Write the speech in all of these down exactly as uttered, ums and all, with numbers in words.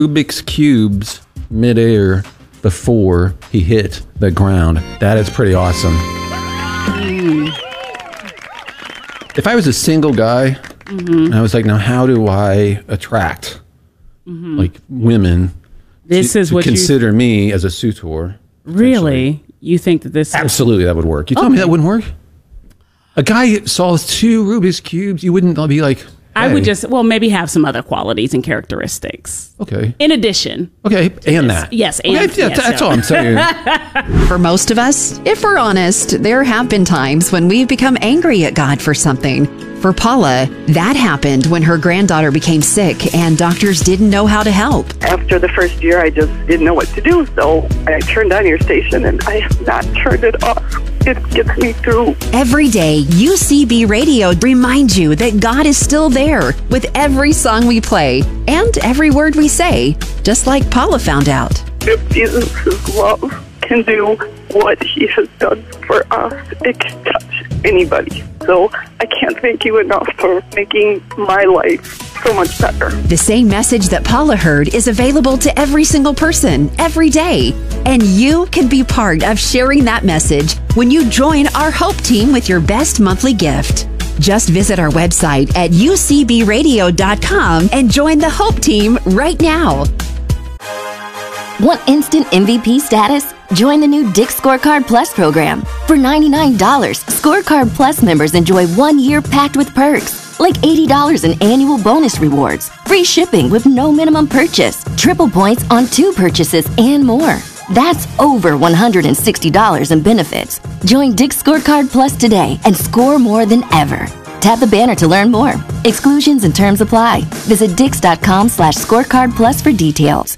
Rubik's Cubes midair before he hit the ground. That is pretty awesome. Mm. If I was a single guy, mm-hmm. and I was like, now how do I attract mm-hmm. like women this to, is to what consider you... me as a suitor? Really? You think that this Absolutely, is... that would work. You okay. tell me that wouldn't work? A guy solves two Rubik's Cubes, you wouldn't be like, hey. I would just, well, maybe have some other qualities and characteristics. Okay. In addition. Okay, and this. that. Yes, and okay, yeah, yes, that's so. all I'm saying. For most of us, if we're honest, there have been times when we've become angry at God for something. For Paula, that happened when her granddaughter became sick and doctors didn't know how to help. After the first year, I just didn't know what to do, so I turned on your station and I have not turned it off. It gets me through. Every day, U C B Radio reminds you that God is still there with every song we play and every word we say, just like Paula found out. If Jesus' love can do what he has done for us, it can touch anybody. So I can't thank you enough for making my life so much better. The same message that Paula heard is available to every single person, every day. And you can be part of sharing that message when you join our Hope Team with your best monthly gift. Just visit our website at U C B radio dot com and join the Hope Team right now. Want instant M V P status? Join the new Dick's Scorecard Plus program. For ninety-nine dollars, Scorecard Plus members enjoy one year packed with perks, like eighty dollars in annual bonus rewards, free shipping with no minimum purchase, triple points on two purchases, and more. That's over one hundred sixty dollars in benefits. Join Dick's Scorecard Plus today and score more than ever. Tap the banner to learn more. Exclusions and terms apply. Visit dix.com slash scorecard plus for details.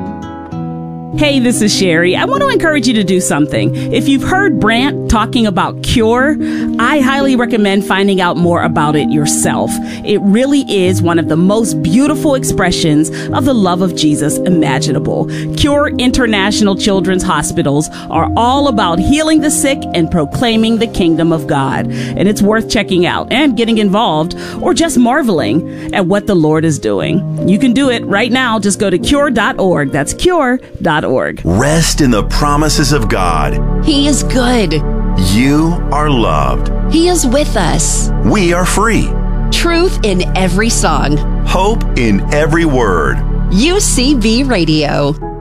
Hey, this is Sherry. I want to encourage you to do something. If you've heard Brant talking about Cure, I highly recommend finding out more about it yourself. It really is one of the most beautiful expressions of the love of Jesus imaginable. Cure International Children's Hospitals are all about healing the sick and proclaiming the kingdom of God. And it's worth checking out and getting involved or just marveling at what the Lord is doing. You can do it right now. Just go to cure dot org. That's cure dot org. Rest in the promises of God. He is good. You are loved. He is with us. We are free. Truth in every song. Hope in every word. U C B Radio.